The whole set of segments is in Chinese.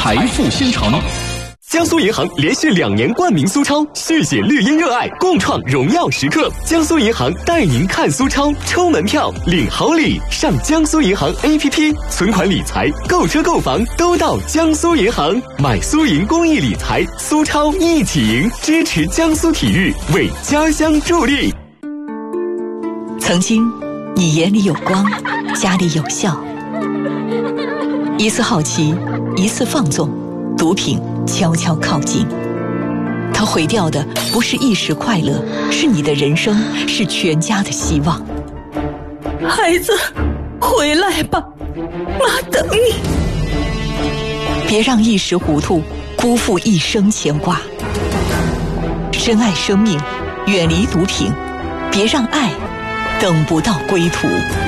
财富新城。 江苏银行连续2年冠名苏超，续写绿茵热爱，共创荣耀时刻。江苏银行带您看苏超，抽门票，领好礼。上江苏银行 APP， 存款理财、购车购房都到江苏银行。买苏银公益理财，苏超一起赢，支持江苏体育，为家乡助力。 曾经，你眼里有光，家里有笑。一次好奇，一次放纵，毒品悄悄靠近。它毁掉的不是一时快乐，是你的人生，是全家的希望。 孩子，回来吧，妈等你。 别让一时糊涂辜负一生牵挂。深爱生命，远离毒品，别让爱等不到归途。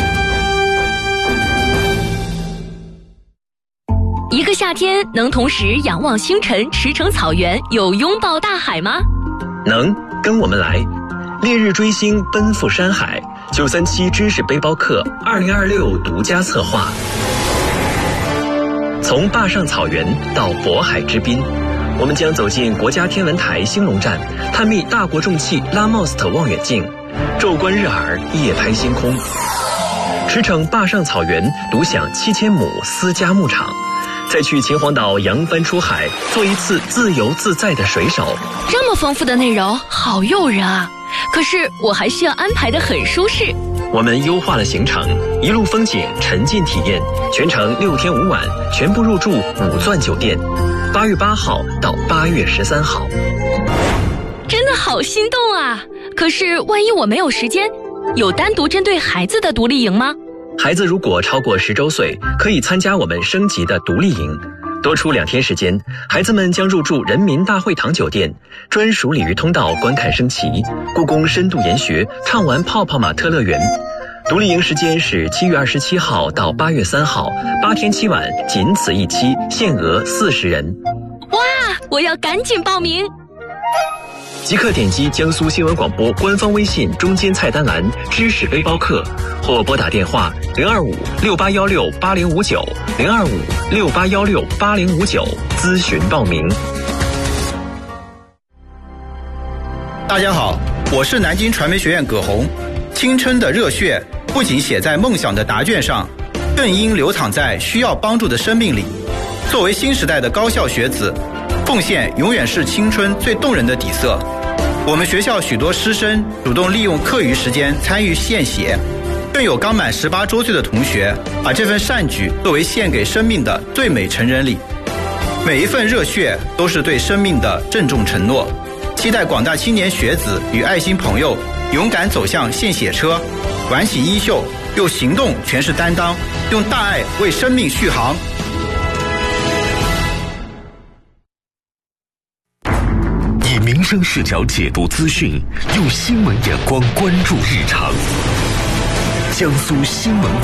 一个夏天能同时仰望星辰、驰骋草原，又拥抱大海吗？ 能，跟我们来，烈日追星，奔赴山海。937知识背包客2026独家策划，从坝上草原到渤海之滨，我们将走进国家天文台兴隆站，探秘大国重器拉莫斯特望远镜，昼观日珥，夜拍星空。驰骋坝上草原，独享7000亩私家牧场。再去秦皇岛扬帆出海，做一次自由自在的水手。 这么丰富的内容，好诱人啊！可是我还需要安排得很舒适。 我们优化了行程，一路风景，沉浸体验，全程6天5晚，全部入住5钻酒店。8月8号到8月13号。 真的好心动啊！可是万一我没有时间，有单独针对孩子的独立营吗？ 孩子如果超过10周岁，可以参加我们升级的独立营。多出2天时间，孩子们将入住人民大会堂酒店，专属鲤鱼通道观看升旗，故宫深度研学，畅玩泡泡玛特乐园。独立营时间是7月27号到8月3号，8天7晚，仅此一期，限额40人。 哇，我要赶紧报名！ 即刻点击江苏新闻广播官方微信中间菜单栏知识背包客，或拨打电话02568168059 02568168059咨询报名。 大家好，我是南京传媒学院葛洪。青春的热血不仅写在梦想的答卷上，更应流淌在需要帮助的生命里。作为新时代的高校学子，奉献永远是青春最动人的底色。我们学校许多师生主动利用课余时间参与献血，更有刚满18周岁的同学把这份善举作为献给生命的最美成人礼。每一份热血都是对生命的郑重承诺。期待广大青年学子与爱心朋友勇敢走向献血车，挽起衣袖，用行动诠释担当，用大爱为生命续航。 以民生视角解读资讯，用新闻眼光关注日常。江苏新闻